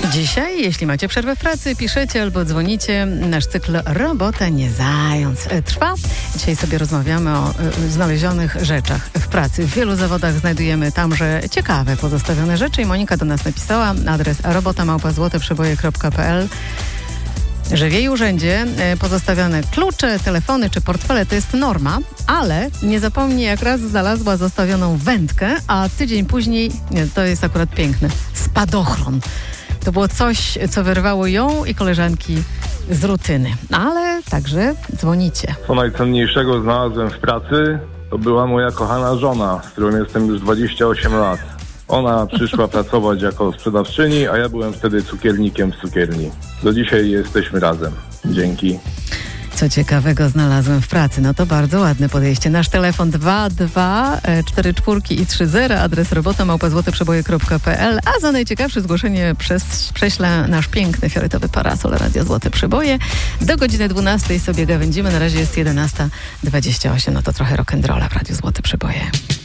Dzisiaj, jeśli macie przerwę w pracy, piszecie albo dzwonicie, nasz cykl Robota nie zając trwa. Dzisiaj sobie rozmawiamy o znalezionych rzeczach w pracy. W wielu zawodach znajdujemy tamże ciekawe pozostawione rzeczy i Monika do nas napisała adres robota@złoteprzeboje.pl, że w jej urzędzie pozostawiane klucze, telefony czy portfele to jest norma, ale nie zapomni, jak raz znalazła zostawioną wędkę, a tydzień później, nie, to jest akurat piękne, spadochron. To było coś, co wyrwało ją i koleżanki z rutyny. Ale także dzwonicie. Co najcenniejszego znalazłem w pracy, to była moja kochana żona, z którą jestem już 28 lat. Ona przyszła pracować jako sprzedawczyni, a ja byłem wtedy cukiernikiem w cukierni. Do dzisiaj jesteśmy razem. Dzięki. Co ciekawego znalazłem w pracy? No to bardzo ładne podejście. Nasz telefon 2244 adres robota@złoteprzeboje.pl, a za najciekawsze zgłoszenie prześlę nasz piękny fioletowy parasol Radio Złote Przeboje. Do godziny 12 sobie gawędzimy. Na razie jest 11:28. No to trochę rock'n'rolla w Radiu Złote Przeboje.